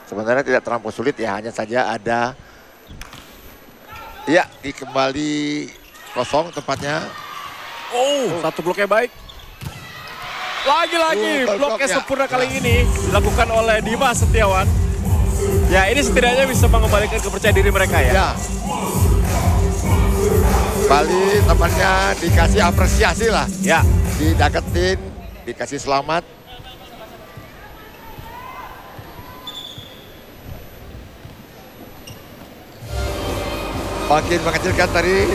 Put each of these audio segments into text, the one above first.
sebenarnya tidak terlampau sulit ya, hanya saja ada ya kembali kosong tempatnya. Satu bloknya baik. Lagi-lagi bloknya sempurna kali ini dilakukan oleh Dimas Setiawan. Ya, ini setidaknya bisa mengembalikan kepercayaan diri mereka ya. Kembali temannya dikasih apresiasi lah. Ya. Dideketin, dikasih selamat. Makin mengecilkan tadi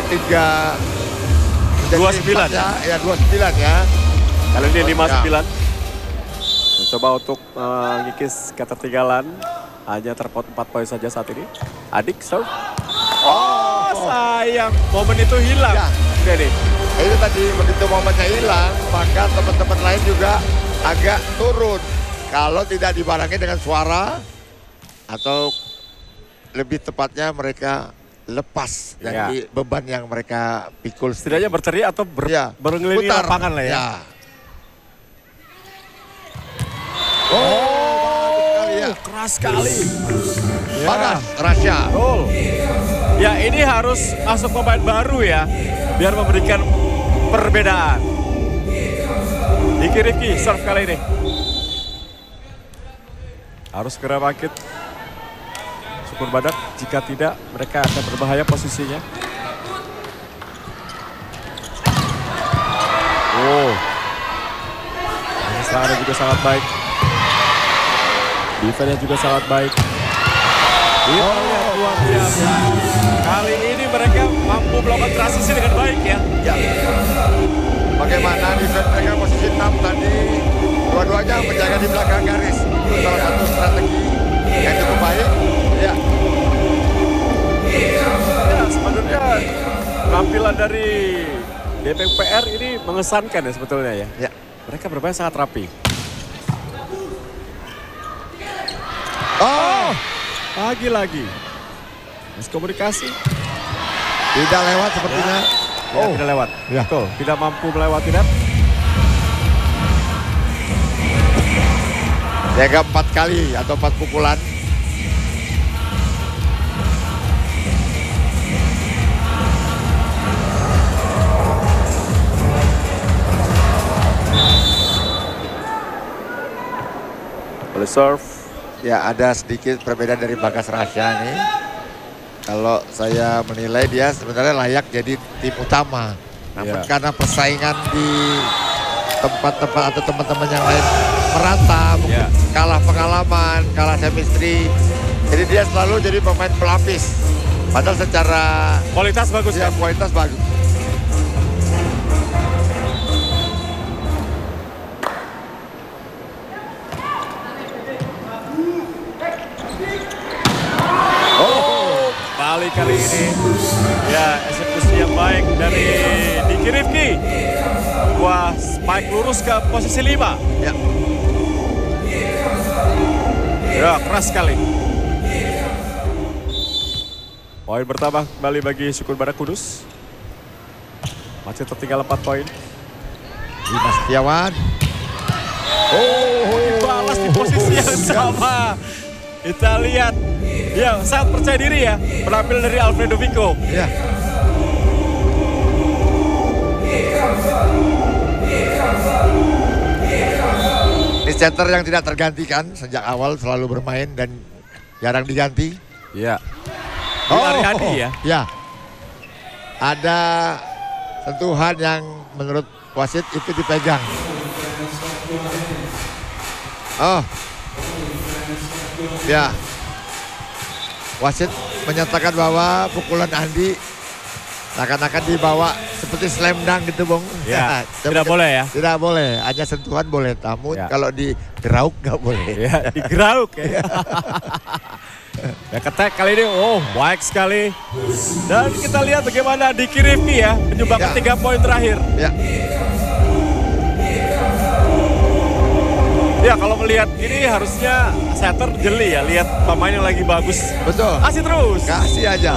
29 ya 29 ya. Kali ini 59. Mencoba untuk mengikis ketertinggalan. Hanya terpaut 4 poin saja saat ini. Adik serve. Sayang, momen itu hilang. Ya. Oke nih. Itu tadi begitu momennya hilang, maka teman-teman lain juga agak turun. Kalau tidak dibarengi dengan suara atau lebih tepatnya mereka lepas dari beban yang mereka pikul. Setidaknya berteriak atau berkeliling lapangan lah ya. Keras sekali. Panas, Rasya. Ya, ini harus masuk pemain baru ya, biar memberikan perbedaan. Diki Rifki serve kali ini. Harus segera bangkit. Syukur Badak, jika tidak mereka akan berbahaya posisinya. Serangannya juga sangat baik. Defense-nya juga sangat baik. Lihat luar biasa. Kali ini mereka mampu melakukan transisi dengan baik ya. Bagaimana defense mereka posisi 6 tadi, dua-duanya menjaga di belakang garis. Salah satu strategi yang cukup baik. Sebenarnya penampilan dari DPUPR ini mengesankan ya sebetulnya ya. Mereka bermain sangat rapi. Lagi-lagi miskomunikasi. Tidak lewat sepertinya. Tidak lewat. Betul, tidak mampu melewati net. Jaga 4 kali atau 4 pukulan. Boleh serve. Ya, ada sedikit perbedaan dari Bagas Rasya nih. Kalau saya menilai dia sebenarnya layak jadi tim utama. Namun karena persaingan di tempat-tempat atau teman-teman yang lain merata, mungkin kalah pengalaman, kalah chemistry. Jadi dia selalu jadi pemain pelapis. Padahal secara kualitas bagus ya. Kualitas bagus. Kali ini ya eksekusi yang baik dari Diki Rifki. Wah, spike lurus ke posisi 5. Ya, keras sekali. Poin bertambah kembali bagi Syukur Badak Kudus. Masih tertinggal 4 poin. Dimas Setiawan. Dibalas di posisi yang sama. Kita lihat, ya sangat percaya diri ya penampilan dari Alfredo Vico. Ini center yang tidak tergantikan sejak awal, selalu bermain dan jarang diganti. Ariadi ya. Ada sentuhan yang menurut wasit itu dipegang. Wasit menyatakan bahwa pukulan Andi akan dibawa seperti slam dunk gitu, Bung. Tidak boleh ya? Tidak boleh, hanya sentuhan boleh. Namun kalau digerauk nggak boleh. Digerauk ya. Ketek kali ini, baik sekali. Dan kita lihat bagaimana Diki Rifki ya menyumbangkan 3 poin terakhir. Ya, kalau melihat ini harusnya setter jeli ya, lihat pemain yang lagi bagus. Betul. Kasih terus. Kasih aja.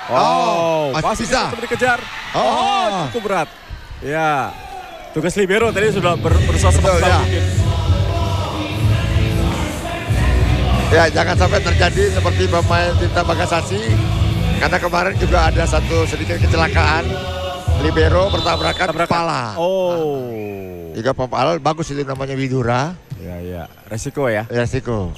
Oh, masih bisa. Dikejar. Oh, cukup berat. Ya, tugas libero tadi sudah berusaha semaksimal ya. mungkin. Ya, jangan sampai terjadi seperti pemain Tirta Bagasasi. Karena kemarin juga ada satu sedikit kecelakaan. Libero bertabrakan kepala. Oh. Juga pemain bagus itu namanya Widura. Ya. Resiko ya. Resiko.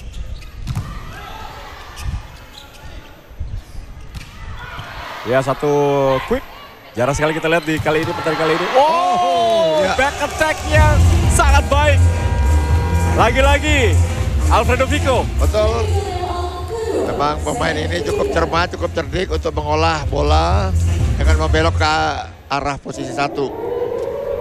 Ya, satu quick. Jarang sekali kita lihat di kali ini, pertandingan kali ini. Ya. Back attack-nya sangat baik. Lagi-lagi Alfredo Vico. Betul. Memang pemain ini cukup cermat, cukup cerdik untuk mengolah bola dengan membelok ke arah posisi 1.